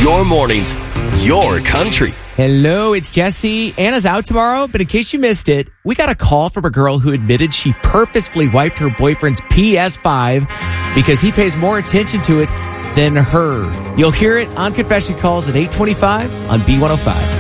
your mornings, your country. Hello, it's Jesse. Anna's out tomorrow, but in case you missed it, we got a call from a girl who admitted she purposefully wiped her boyfriend's PS5 because he pays more attention to it than her. You'll hear it on Confession Calls at 8:25 on B105.